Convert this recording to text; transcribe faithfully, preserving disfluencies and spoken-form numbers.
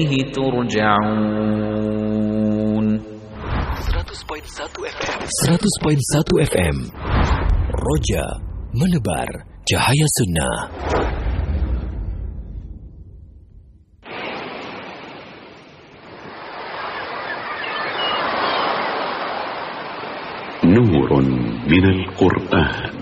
turja'un. seratus koma satu F M seratus koma satu F M Roja menebar cahaya sunnah. نور من القرآن.